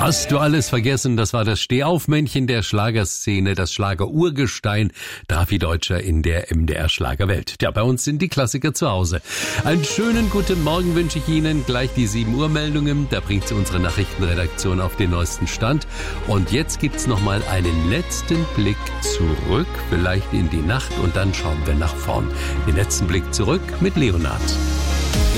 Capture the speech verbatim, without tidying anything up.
Hast du alles vergessen? Das war das Stehaufmännchen der Schlagerszene, das Schlager-Urgestein, Drafi Deutscher in der M D R-Schlagerwelt. Ja, bei uns sind die Klassiker zu Hause. Einen schönen guten Morgen wünsche ich Ihnen. Gleich die sieben Uhr Meldungen, da bringt sie unsere Nachrichtenredaktion auf den neuesten Stand. Und jetzt gibt's noch mal einen letzten Blick zurück, vielleicht in die Nacht, und dann schauen wir nach vorn. Den letzten Blick zurück mit Leonard.